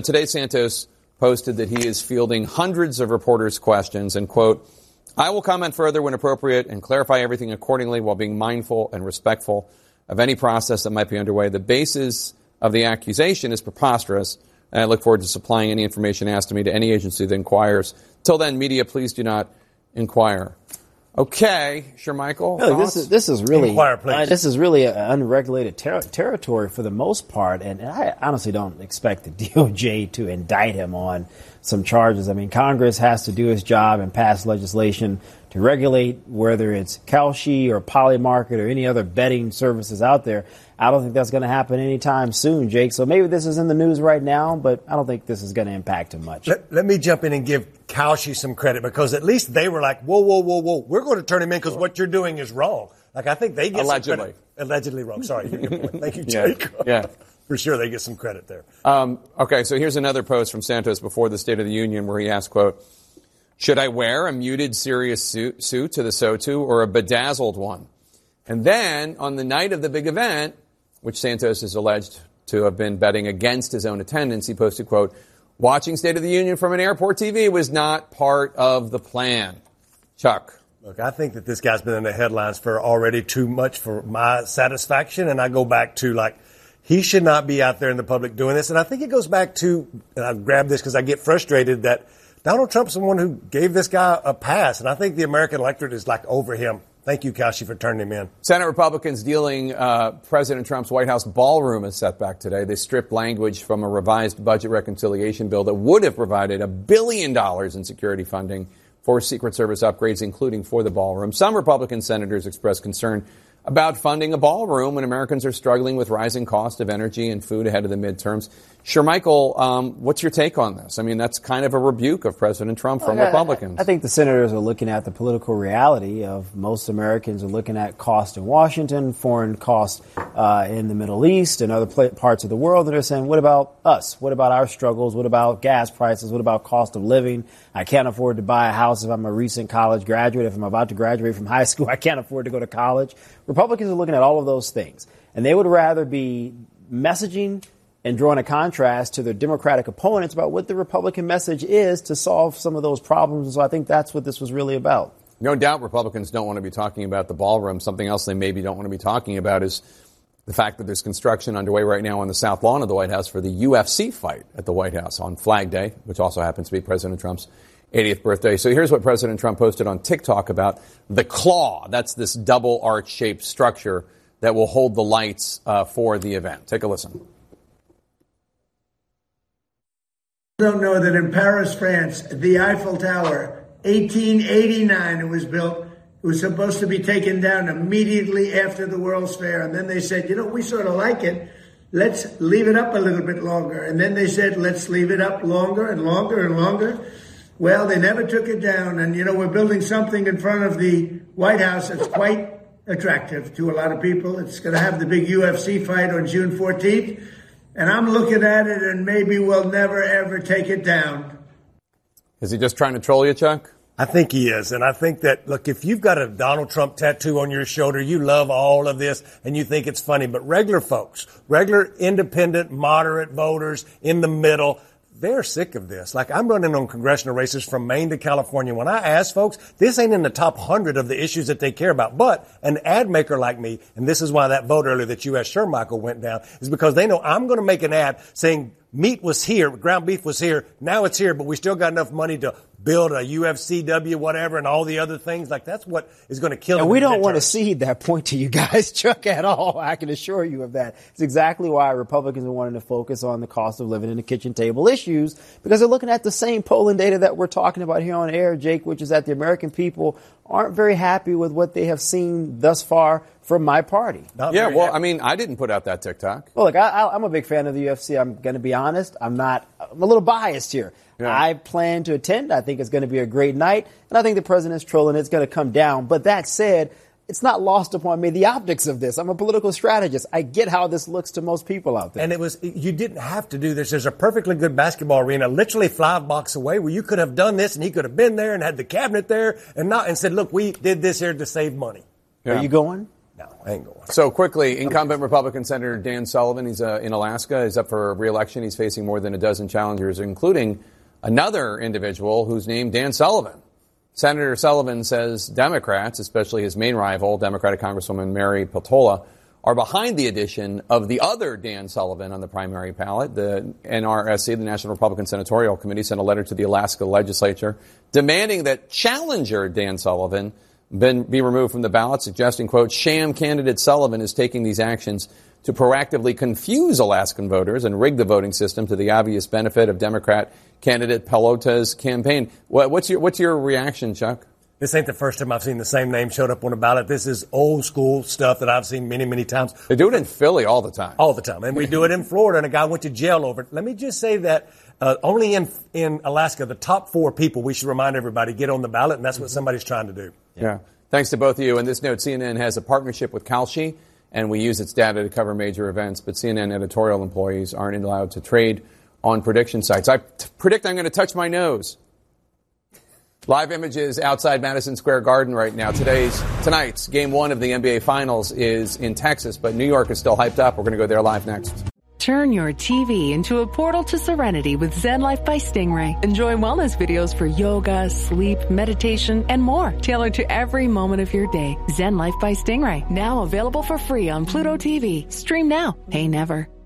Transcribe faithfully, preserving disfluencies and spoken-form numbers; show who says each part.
Speaker 1: Today, Santos posted that he is fielding hundreds of reporters' questions and, quote, I will comment further when appropriate and clarify everything accordingly while being mindful and respectful of any process that might be underway. The basis of the accusation is preposterous, and I look forward to supplying any information asked of me to any agency that inquires. Till then, media, please do not inquire. Okay, sure, Michael.
Speaker 2: No, this is this is really
Speaker 3: Inquire,
Speaker 2: uh, this is really an unregulated ter- territory for the most part, and, and I honestly don't expect the D O J to indict him on some charges. I mean, Congress has to do its job and pass legislation to regulate whether it's Kalshi or Polymarket or any other betting services out there. I don't think that's going to happen anytime soon, Jake. So maybe this is in the news right now, but I don't think this is going to impact him much.
Speaker 3: Let, let me jump in and give Kalshi some credit, because at least they were like, whoa, whoa, whoa, whoa, we're going to turn him in because what you're doing is wrong. Like, I think they get
Speaker 1: Allegedly.
Speaker 3: some credit. Allegedly wrong. Sorry. Good point. Thank you,
Speaker 1: Yeah.
Speaker 3: Jake.
Speaker 1: Yeah.
Speaker 3: For sure, they get some credit there.
Speaker 1: Um, okay, so here's another post from Santos before the State of the Union where he asked, quote, should I wear a muted, serious suit, suit to the SOTU or a bedazzled one? And then, on the night of the big event, which Santos is alleged to have been betting against his own attendance, he posted, quote, watching State of the Union from an airport T V was not part of the plan. Chuck.
Speaker 3: Look, I think that this guy's been in the headlines for already too much for my satisfaction, and I go back to, like, he should not be out there in the public doing this. And I think it goes back to, and I grab this because I get frustrated, that Donald Trump's the one who gave this guy a pass, and I think the American electorate is, like, over him. Thank you, Kalshi, for turning him in.
Speaker 1: Senate Republicans dealing uh, President Trump's White House ballroom a setback today. They stripped language from a revised budget reconciliation bill that would have provided a billion dollars in security funding for Secret Service upgrades, including for the ballroom. Some Republican senators expressed concern about funding a ballroom when Americans are struggling with rising cost of energy and food ahead of the midterms. Sure, Michael, um, what's your take on this? I mean, that's kind of a rebuke of President Trump from
Speaker 2: well,
Speaker 1: Republicans.
Speaker 2: I, I think the senators are looking at the political reality of most Americans are looking at cost in Washington, foreign cost uh, in the Middle East and other pl- parts of the world, and they're saying, what about us? What about our struggles? What about gas prices? What about cost of living? I can't afford to buy a house if I'm a recent college graduate. If I'm about to graduate from high school, I can't afford to go to college. Republicans are looking at all of those things, and they would rather be messaging and drawing a contrast to their Democratic opponents about what the Republican message is to solve some of those problems. And so I think that's what this was really about.
Speaker 1: No doubt Republicans don't want to be talking about the ballroom. Something else they maybe don't want to be talking about is the fact that there's construction underway right now on the south lawn of the White House for the U F C fight at the White House on Flag Day, which also happens to be President Trump's eightieth birthday. So here's what President Trump posted on TikTok about the claw. That's this double arch-shaped structure that will hold the lights uh, for the event. Take a listen.
Speaker 4: Don't know that in Paris, France, the Eiffel Tower, eighteen eighty-nine it was built. It was supposed to be taken down immediately after the World's Fair. And then they said, you know, we sort of like it. Let's leave it up a little bit longer. And then they said, let's leave it up longer and longer and longer. Well, they never took it down. And, you know, we're building something in front of the White House that's quite attractive to a lot of people. It's going to have the big U F C fight on June fourteenth. And I'm looking at it, and maybe we'll never, ever take it down.
Speaker 1: Is he just trying to troll you, Chuck?
Speaker 3: I think he is. And I think that, look, if you've got a Donald Trump tattoo on your shoulder, you love all of this and you think it's funny. But regular folks, regular independent, moderate voters in the middle, they're sick of this. Like, I'm running on congressional races from Maine to California. When I ask folks, this ain't in the top one hundred of the issues that they care about. But an ad maker like me, and this is why that vote earlier that you asked Shermichael went down, is because they know I'm going to make an ad saying meat was here, ground beef was here, now it's here, but we still got enough money to build a U F C W, whatever, and all the other things. Like, that's what is going to kill them.
Speaker 2: And we don't want to cede that point to you guys, Chuck, at all. I can assure you of that. It's exactly why Republicans are wanting to focus on the cost of living and the kitchen table issues, because they're looking at the same polling data that we're talking about here on air, Jake, which is that the American people aren't very happy with what they have seen thus far from my party.
Speaker 1: Not yeah, well, happy. I mean, I didn't put out that TikTok.
Speaker 2: Well, look, I, I, I'm a big fan of the U F C. I'm going to be honest. I'm not, I'm a little biased here. Yeah. I plan to attend. I think it's going to be a great night. And I think the president's trolling. It's going to come down. But that said, it's not lost upon me the optics of this. I'm a political strategist. I get how this looks to most people out there.
Speaker 3: And it was, you didn't have to do this. There's a perfectly good basketball arena literally five blocks away where you could have done this and he could have been there and had the cabinet there and not, and said, look, we did this here to save money.
Speaker 2: Yeah. Are you going?
Speaker 3: No. I ain't going.
Speaker 1: So quickly, incumbent Republican Senator Dan Sullivan, he's uh, in Alaska, is up for re-election. He's facing more than a dozen challengers, including another individual who's named Dan Sullivan. Senator Sullivan says Democrats, especially his main rival, Democratic Congresswoman Mary Peltola, are behind the addition of the other Dan Sullivan on the primary ballot. The N R S C, the National Republican Senatorial Committee, sent a letter to the Alaska legislature demanding that challenger Dan Sullivan been, be removed from the ballot, suggesting, quote, sham candidate Sullivan is taking these actions to proactively confuse Alaskan voters and rig the voting system to the obvious benefit of Democrat candidate Pelto's campaign. What, what's your what's your reaction, Chuck?
Speaker 3: This ain't the first time I've seen the same name showed up on a ballot. This is old school stuff that I've seen many, many times.
Speaker 1: They do it in Philly all the time.
Speaker 3: All the time. And we do it in Florida, and a guy went to jail over it. Let me just say that uh, only in in Alaska, the top four people, we should remind everybody, get on the ballot, and that's what somebody's trying to do.
Speaker 1: Yeah. yeah. Thanks to both of you. And this note, C N N has a partnership with Kalshi, and we use its data to cover major events, but C N N editorial employees aren't allowed to trade on prediction sites. I t- predict I'm going to touch my nose. Live images outside Madison Square Garden right now. Today's, tonight's game one of the N B A Finals is in Texas, but New York is still hyped up. We're going to go there live next.
Speaker 5: Turn your T V into a portal to serenity with Zen Life by Stingray. Enjoy wellness videos for yoga, sleep, meditation, and more, tailored to every moment of your day. Zen Life by Stingray, now available for free on Pluto T V. Stream now, pay never.